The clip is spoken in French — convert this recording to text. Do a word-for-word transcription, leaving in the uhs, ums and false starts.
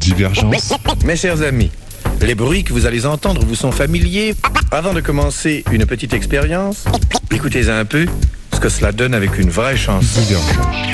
Divergence. Mes chers amis, les bruits que vous allez entendre vous sont familiers. Avant de commencer une petite expérience, écoutez un peu ce que cela donne avec une vraie chanson. Divergence.